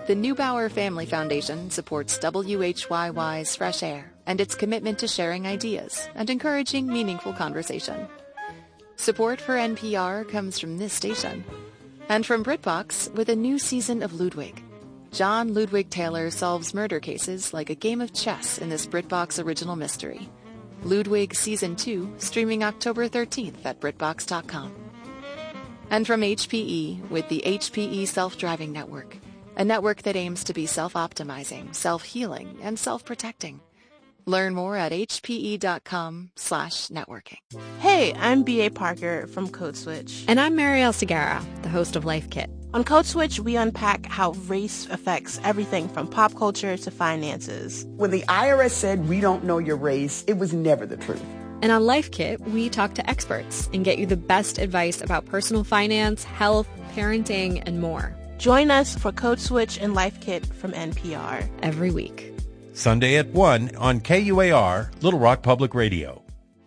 The Neubauer Family Foundation supports WHYY's Fresh Air and its commitment to sharing ideas and encouraging meaningful conversation. Support for NPR comes from this station and from BritBox with a new season of Ludwig. John Ludwig Taylor solves murder cases like a game of chess in this BritBox original mystery. Ludwig Season 2, streaming October 13th at BritBox.com. And from HPE with the HPE Self-Driving Network, a network that aims to be self-optimizing, self-healing, and self-protecting. Learn more at hpe.com/networking. Hey, I'm B.A. Parker from Code Switch. And I'm Marielle Segarra, the host of Life Kit. On Code Switch, we unpack how race affects everything from pop culture to finances. When the IRS said we don't know your race, it was never the truth. And on Life Kit, we talk to experts and get you the best advice about personal finance, health, parenting, and more. Join us for Code Switch and Life Kit from NPR. Every week. Sunday at 1 on KUAR, Little Rock Public Radio.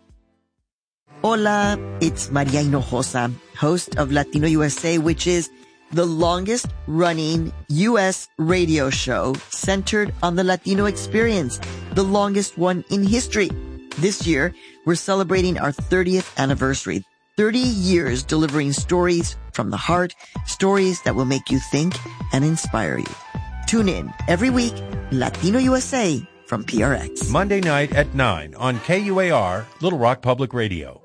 Hola, it's Maria Hinojosa, host of Latino USA, which is the longest-running U.S. radio show centered on the Latino experience, the longest one in history. This year, we're celebrating our 30th anniversary. 30 years delivering stories from the heart, stories that will make you think and inspire you. Tune in every week, Latino USA from PRX. Monday night at 9 on KUAR, Little Rock Public Radio.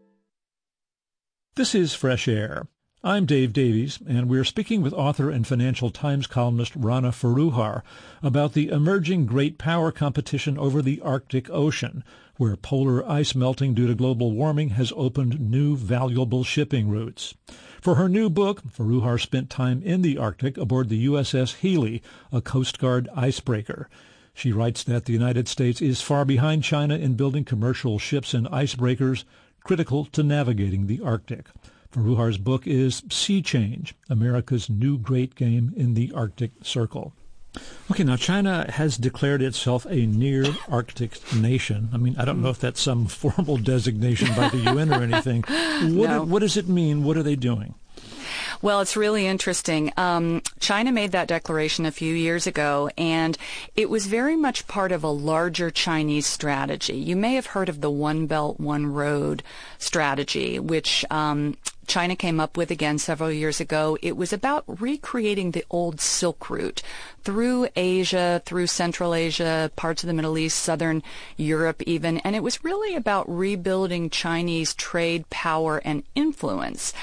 This is Fresh Air. I'm Dave Davies, and we're speaking with author and Financial Times columnist Rana Foroohar about the emerging great power competition over the Arctic Ocean, where polar ice melting due to global warming has opened new valuable shipping routes. For her new book, Foroohar spent time in the Arctic aboard the USS Healy, a Coast Guard icebreaker. She writes that the United States is far behind China in building commercial ships and icebreakers critical to navigating the Arctic. Foroohar's book is Sea Change, America's New Great Game in the Arctic Circle. Okay, now China has declared itself a near-Arctic nation. I mean, I don't know if that's some formal designation by the UN or anything. What does it mean? What are they doing? Well, it's really interesting. China made that declaration a few years ago, and it was very much part of a larger Chinese strategy. You may have heard of the One Belt, One Road strategy, which China came up with again several years ago. It was about recreating the old Silk Route through Asia, through Central Asia, parts of the Middle East, Southern Europe even, and it was really about rebuilding Chinese trade power and influence.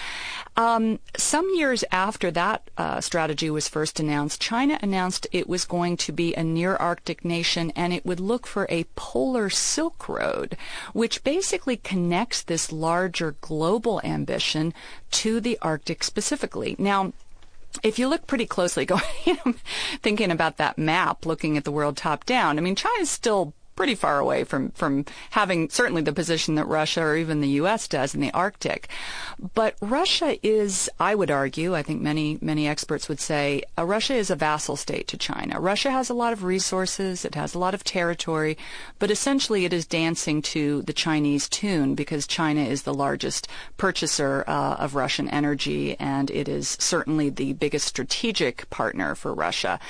Some years after that strategy was first announced, China announced it was going to be a near-Arctic nation and it would look for a polar Silk Road, which basically connects this larger global ambition to the Arctic specifically. Now, if you look pretty closely, thinking about that map, looking at the world top down, I mean, China's still pretty far away from having certainly the position that Russia or even the U.S. does in the Arctic. But Russia is, I would argue, I think many experts would say, Russia is a vassal state to China. Russia has a lot of resources, it has a lot of territory, but essentially it is dancing to the Chinese tune because China is the largest purchaser of Russian energy, and it is certainly the biggest strategic partner for Russia.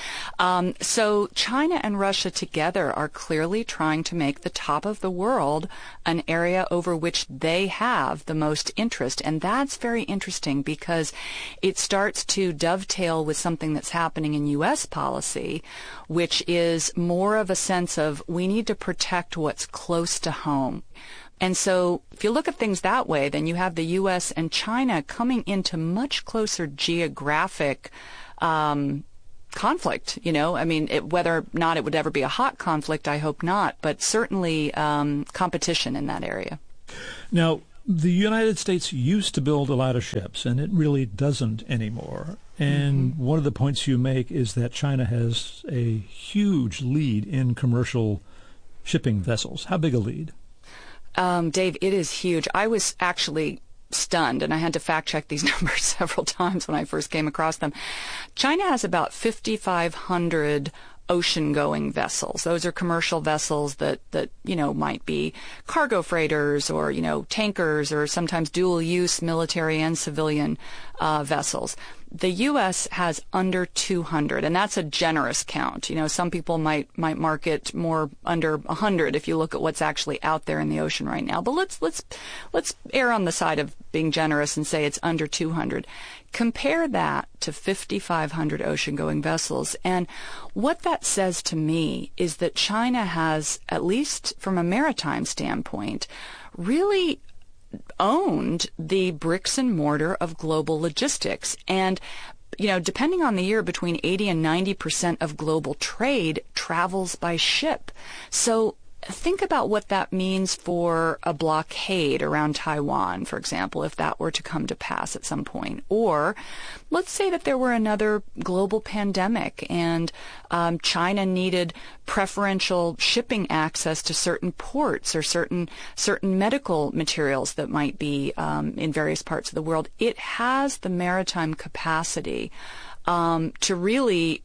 So China and Russia together are clearly trying to make the top of the world an area over which they have the most interest. And that's very interesting because it starts to dovetail with something that's happening in U.S. policy, which is more of a sense of we need to protect what's close to home. And so if you look at things that way, then you have the U.S. and China coming into much closer geographic conflict, I mean, whether or not it would ever be a hot conflict, I hope not, but certainly competition in that area. Now, the United States used to build a lot of ships, and it really doesn't anymore. And one of the points you make is that China has a huge lead in commercial shipping vessels. How big a lead? Dave, it is huge. I was actually stunned, and I had to fact-check these numbers several times when I first came across them. China has about 5,500 ocean-going vessels. Those are commercial vessels that might be cargo freighters or, tankers or sometimes dual-use military and civilian vessels. The U.S. has under 200, and that's a generous count. Some people might mark it more under 100 if you look at what's actually out there in the ocean right now. But let's err on the side of being generous and say it's under 200. Compare that to 5,500 ocean-going vessels. And what that says to me is that China has, at least from a maritime standpoint, really owned the bricks and mortar of global logistics. And, depending on the year, between 80 and 90% of global trade travels by ship. So think about what that means for a blockade around Taiwan, for example, if that were to come to pass at some point. Or let's say that there were another global pandemic and China needed preferential shipping access to certain ports or certain medical materials that might be in various parts of the world. It has the maritime capacity to really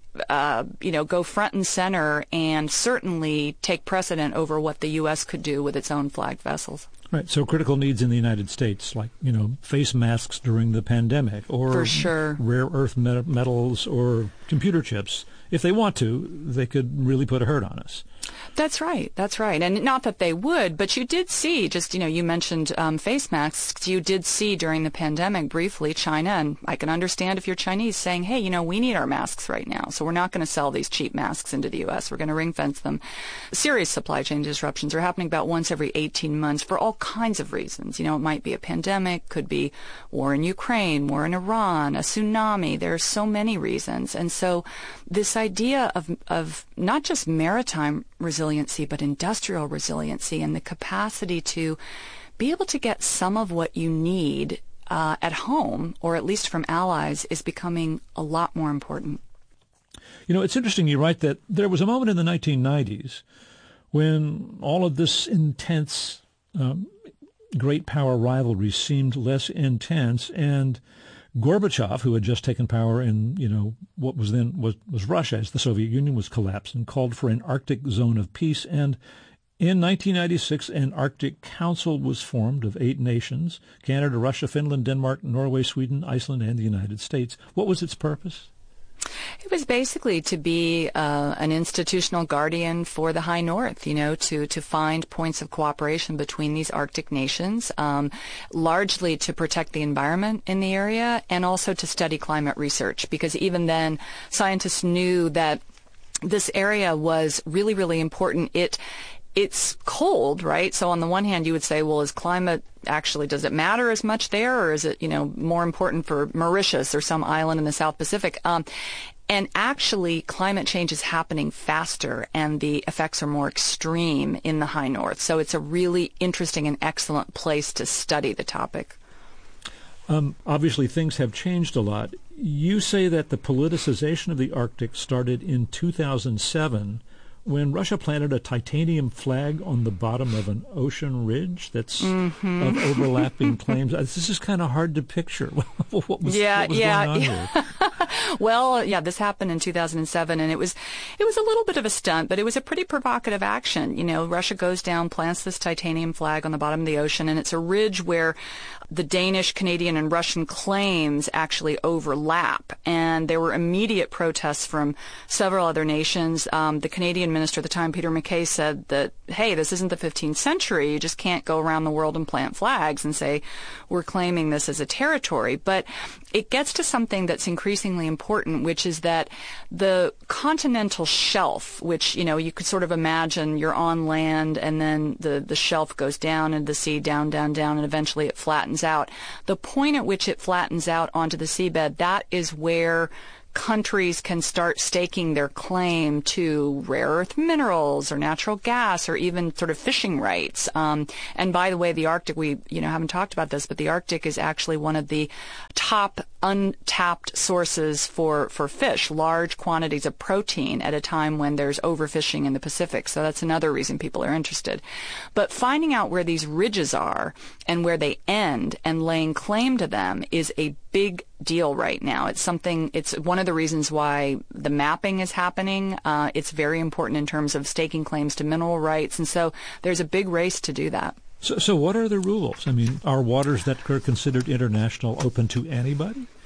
go front and center and certainly take precedent over what the U.S. could do with its own flagged vessels. Right. So critical needs in the United States, like, face masks during the pandemic, or for sure, rare earth metals or computer chips. If they want to, they could really put a hurt on us. That's right. And not that they would, but you did see, you mentioned face masks. You did see during the pandemic briefly China, and I can understand if you're Chinese, saying, hey, we need our masks right now, so we're not going to sell these cheap masks into the U.S. We're going to ring fence them. Serious supply chain disruptions are happening about once every 18 months for all kinds of reasons. It might be a pandemic, could be war in Ukraine, war in Iran, a tsunami. There are so many reasons. And so this idea of not just maritime resiliency, but industrial resiliency and the capacity to be able to get some of what you need at home, or at least from allies, is becoming a lot more important. It's interesting you write that there was a moment in the 1990s when all of this intense great power rivalry seemed less intense, and Gorbachev, who had just taken power in, what was then was Russia as the Soviet Union was collapsing, called for an Arctic zone of peace. And in 1996, an Arctic Council was formed of 8 nations: Canada, Russia, Finland, Denmark, Norway, Sweden, Iceland, and the United States. What was its purpose? It was basically to be an institutional guardian for the High North, to find points of cooperation between these Arctic nations, largely to protect the environment in the area and also to study climate research, because even then scientists knew that this area was really, really important. It's cold, right? So on the one hand, you would say, well, is climate actually, does it matter as much there, or is it, more important for Mauritius or some island in the South Pacific? And actually, climate change is happening faster, and the effects are more extreme in the High North. So it's a really interesting and excellent place to study the topic. Obviously, things have changed a lot. You say that the politicization of the Arctic started in 2007, when Russia planted a titanium flag on the bottom of an ocean ridge that's of overlapping claims. This is kind of hard to picture. What was going on here? Well, this happened in 2007, and it was a little bit of a stunt, but it was a pretty provocative action. Russia goes down, plants this titanium flag on the bottom of the ocean, and it's a ridge where the Danish, Canadian, and Russian claims actually overlap. And there were immediate protests from several other nations. The Canadian minister at the time, Peter MacKay, said that, hey, this isn't the 15th century. You just can't go around the world and plant flags and say, we're claiming this as a territory. But it gets to something that's increasingly important, which is that the continental shelf, which, you could sort of imagine you're on land and then the shelf goes down into the sea, down, down, down, and eventually it flattens out. The point at which it flattens out onto the seabed, that is where countries can start staking their claim to rare earth minerals or natural gas or even sort of fishing rights. And by the way, the Arctic, we haven't talked about this, but the Arctic is actually one of the top untapped sources for fish, large quantities of protein at a time when there's overfishing in the Pacific. So that's another reason people are interested. But finding out where these ridges are and where they end and laying claim to them is a big deal right now. It's one of the reasons why the mapping is happening. It's very important in terms of staking claims to mineral rights. And so there's a big race to do that. So what are the rules? I mean, are waters that are considered international open to anybody?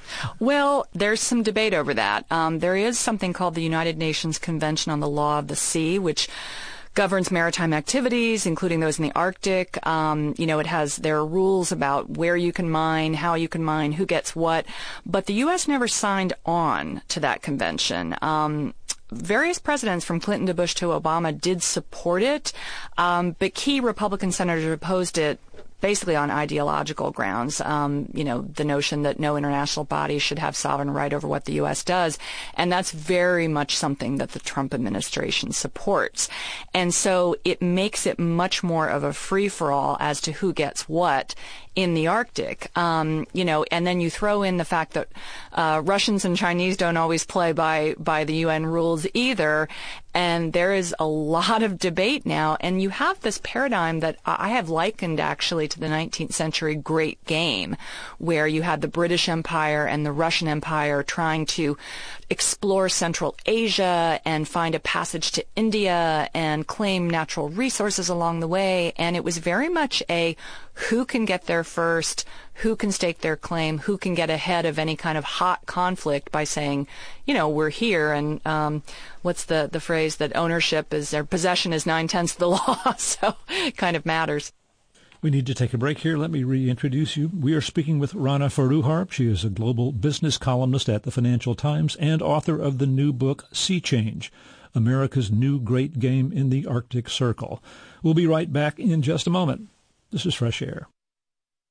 Well, there's some debate over that. There is something called the United Nations Convention on the Law of the Sea, which governs maritime activities, including those in the Arctic. There are rules about where you can mine, how you can mine, who gets what. But the U.S. never signed on to that convention. Various presidents from Clinton to Bush to Obama did support it, but key Republican senators opposed it basically on ideological grounds, the notion that no international body should have sovereign right over what the U.S. does. And that's very much something that the Trump administration supports. And so it makes it much more of a free-for-all as to who gets what in the Arctic, and then you throw in the fact that Russians and Chinese don't always play by the UN rules either, and there is a lot of debate now, and you have this paradigm that I have likened actually to the 19th century Great Game, where you had the British Empire and the Russian Empire trying to explore Central Asia and find a passage to India and claim natural resources along the way, and it was very much a who can get there first, who can stake their claim, who can get ahead of any kind of hot conflict by saying, we're here, and what's the phrase that ownership is, or possession is 9/10 of the law, so it kind of matters. We need to take a break here. Let me reintroduce you. We are speaking with Rana Foroohar. She is a global business columnist at the Financial Times and author of the new book, Sea Change, America's New Great Game in the Arctic Circle. We'll be right back in just a moment. This is Fresh Air.